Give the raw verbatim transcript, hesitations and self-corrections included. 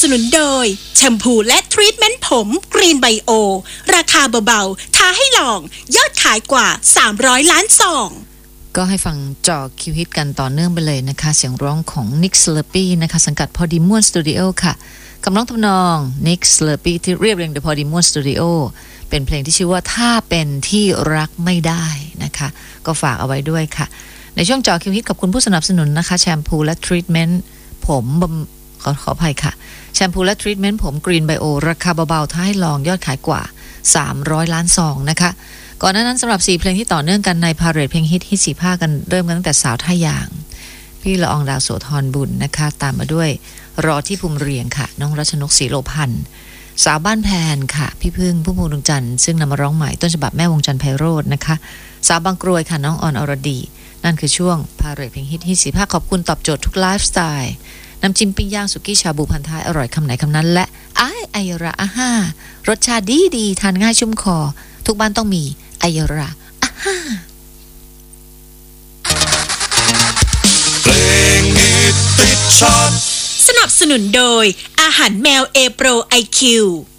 สนุนโดยแชมพูและทรีทเมนต์ผมกรีนไบโอราคาเบาๆท้าให้ลองยอดขายกว่าสามร้อยล้านซองก็ให้ฟังจอคิวฮิตกันต่อเนื่องไปเลยนะคะเสียงร้องของ Nick Slurpee นะคะสังกัด Podium Studio ค่ะคำร้องทำนอง Nick Slurpee ที่เรียบเรียงโดย Podium Studio เป็นเพลงที่ชื่อว่าถ้าเป็นที่รักไม่ได้นะคะก็ฝากเอาไว้ด้วยค่ะในช่วงจอคิวฮิตขอบคุณผู้สนับสนุนนะคะแชมพูและทรีทเมนต์ผมขอขออภัยค่ะแชมพูและทรีทเมนต์ผม Green Bio ราคาเบาๆถ้าให้ลองยอดขายกว่าสามร้อยล้านซองนะคะก่อนหน้านั้นสำหรับสี่เพลงที่ต่อเนื่องกันในพาเหรดเพลงฮิตฮิตสี่ภาคกันเริ่มกันตั้งแต่สาวท่ายางพี่ละอองดาวโสธรบุญนะคะตามมาด้วยรอที่ภูมิเรียงค่ะน้องรัชนกศรีโลพันธ์สาวบ้านแพนค่ะพี่พึ่งพุ่มพวงดวงจันทร์ซึ่งนำมาร้องใหม่ต้นฉบับแม่วงจันทร์ไพโรจน์นะคะสาวบางกรวยค่ะน้องออนอรดีนั่นคือช่วงพาเหรดเพลงฮิตฮิตสี่ภาคขอบคุณตอบโจทย์ทุกไลฟ์สไตล์น้ำจิ้มปิ้งย่างสุกี้ชาบูพันท้ายอร่อยคำไหนคำนั้นและไอไอระอาห้ารสชาติดีดีทานง่ายชุ่มคอทุกบ้านต้องมีไอยราอ่ะฮ่าเพลงฮิตติดชาร์ตสนับสนุนโดยอาหารแมวเอโปรไอคิว